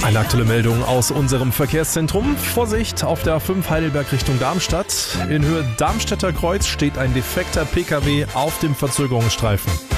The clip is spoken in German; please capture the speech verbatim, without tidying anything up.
Eine aktuelle Meldung aus unserem Verkehrszentrum. Vorsicht auf der A fünf Heidelberg Richtung Darmstadt. In Höhe Darmstädter Kreuz steht ein defekter Pkw auf dem Verzögerungsstreifen.